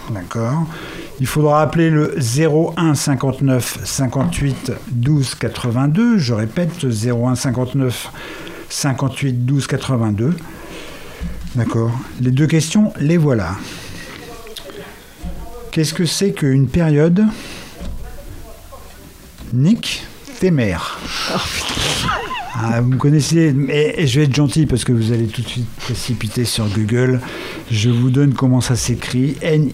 D'accord. Il faudra appeler le 01 59 58 12 82. Je répète, 01 59 58 12 82. D'accord. Les 2 questions, les voilà. Qu'est-ce que c'est qu'une période nictémaire? Vous me connaissez, et je vais être gentil parce que vous allez tout de suite précipiter sur Google. Je vous donne comment ça s'écrit.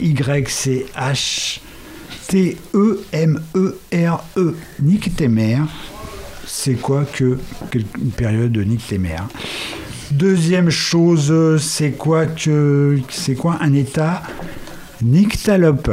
Nychtemerre. Nictémaire. C'est quoi une période nictémaire? Deuxième chose, c'est quoi un état nyctalope?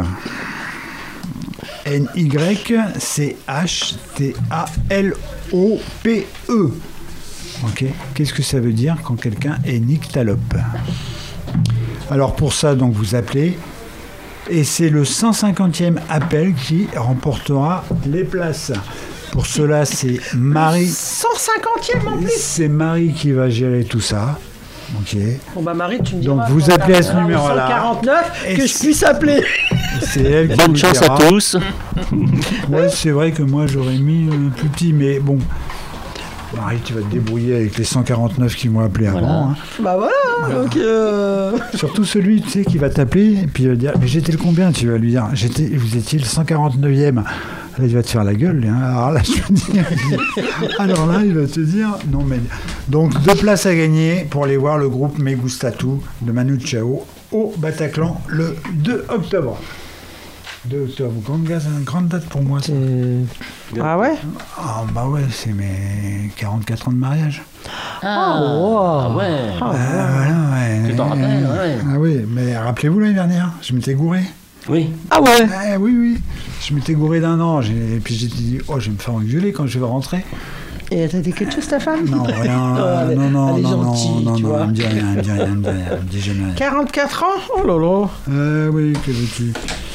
Nychtalope. Ok. Qu'est-ce que ça veut dire quand quelqu'un est nyctalope? Alors pour ça, donc vous appelez, et c'est le 150e appel qui remportera les places. Pour cela, c'est Marie. 150e en plus. C'est Marie qui va gérer tout ça. Ok. Bon bah Marie, tu me diras. Donc vous appelez à ce numéro-là. 149 que je puisse appeler. C'est elle qui Bonne chance à tous. Ouais, c'est vrai que moi j'aurais mis plus petit, mais bon. Marie, tu vas te débrouiller avec les 149 qui m'ont appelé avant. Hein. Bah voilà. Donc surtout celui, tu sais, qui va t'appeler et puis il va dire mais j'étais le combien? Tu vas lui dire vous étiez le 149e. Là, il va te faire la gueule. Hein. Alors là, alors là, il va te dire non mais. Donc 2 places à gagner pour aller voir le groupe Me Gusta Tu de Manu Chao au Bataclan le 2 octobre. 2 octobre, grande date pour moi. Ah ouais? Ah bah ouais, c'est mes 44 ans de mariage. Ah ouais. Voilà, ouais. Tu t'en rappelles, ouais. Ah oui, mais rappelez-vous l'année dernière, je m'étais gouré. Oui. Ah ouais. Oui. Je m'étais gouré d'1 an. Et puis j'ai dit, je vais me faire engueuler quand je vais rentrer. Et t'as dit quelque chose, ta femme? Non, rien. Elle est gentille, tu vois. Elle me dit rien, elle me dit jamais rien. 44 ans? Oh là là. Oui, que veux-tu?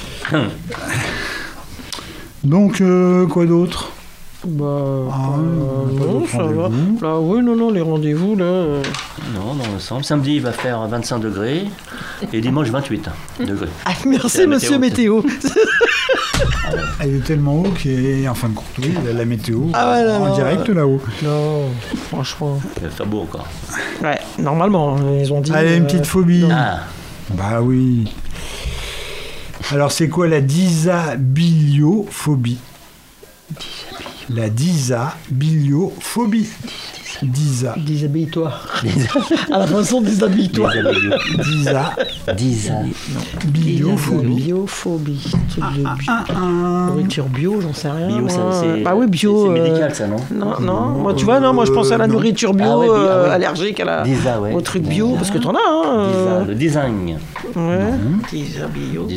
Donc, quoi d'autre? Non, ça va. Là, oui, non, les rendez-vous, là... Non, dans l'ensemble. Samedi, il va faire 25 degrés et dimanche, 28 degrés. Ah, merci, monsieur Météo. Il est tellement haut qu'il est en fin de compte. Oui, il a la météo en direct là-haut. Non, franchement. Il va faire beau encore. Ouais, normalement, ils ont dit... Allez, une petite phobie. Ah. Bah oui. Alors, c'est quoi la dysabiliophobie? La dysabiliophobie. Déshabille-toi. À la façon, déshabille-toi. Biophobie. Nourriture bio, j'en sais rien. Bio, ça, c'est... Bah oui, bio. C'est médical, ça, non? Non. Moi, tu vois, moi, je pense à la nourriture bio, allergique au truc bio, parce que t'en as, hein. Le design. Ouais. Déshabille.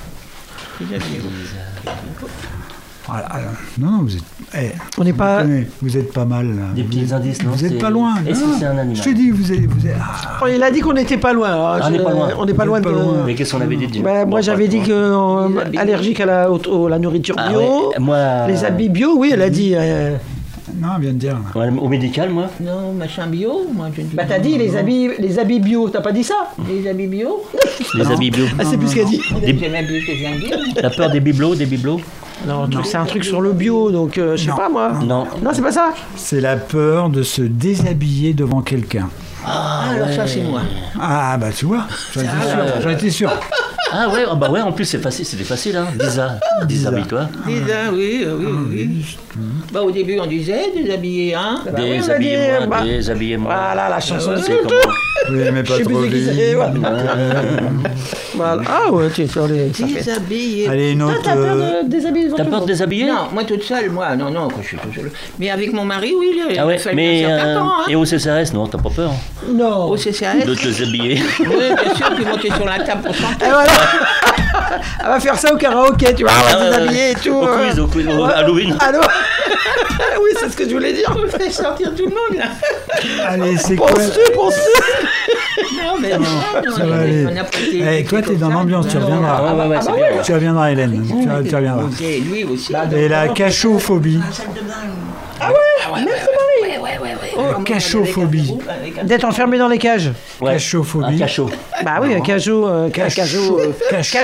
Voilà. Non, vous êtes. On n'est pas. Vous êtes pas mal. Là. Des petits indices, non? Vous êtes pas loin. Est-ce que c'est un animal? Je te dis, vous êtes. Il a dit qu'on n'était pas loin. On n'est pas loin. On n'est pas loin de. Mais qu'est-ce qu'on avait dit? Moi, j'avais dit que allergique à la nourriture bio. Ouais. Moi... Les habits bio, oui, elle a dit. Non, elle vient de dire. Ouais, au médical, moi? Non, machin bio, moi je dis. Bah t'as dit les habits bio, t'as pas dit ça? Les habits bio? Les habits bio. Ah, c'est plus ce qu'elle dit. C'est même plus ce que je viens de dire. La peur des bibelots, Non, c'est un truc sur le bio, donc je sais pas moi. Non, c'est pas ça. C'est la peur de se déshabiller devant quelqu'un. Alors ça c'est moi. Ah bah tu vois, j'en étais sûr. Ah ouais, en plus c'était facile, hein. Déshabille-toi. Oui. Bah au début on disait déshabiller, hein. Déshabillez-moi. Voilà la chanson. Oui, mais pas trop vite. Ah ouais, tu es déshabiller. Allez, une autre. T'as peur de déshabiller? T'as peur de déshabiller? Non, moi toute seule, moi. Non, quand je suis toute seule. Mais avec mon mari, oui, il Ah ouais, fait mais un certain temps, hein. et au CCRS, non, t'as pas peur? Non. Au CCRS. De te déshabiller. Oui, bien sûr, puis monter sur la table pour chanter. Et voilà. Elle va faire ça au karaoké, tu vois, elle va déshabiller et tout. Au quiz, au Halloween. Allô. Oui, c'est ce que je voulais dire. On fait sortir tout le monde, là. Allez, c'est quoi? Penses-tu? Non, mais non, ça va aller. Toi, t'es dans l'ambiance, tu reviendras. Ouais, c'est bien. Tu reviendras, Hélène. Tu reviendras. Et lui aussi. Et la cachophobie. Ah ouais. Cachophobie. D'être enfermé dans les cages. Ouais. Cachophobie. Un cachot. Bah oui, un cachot.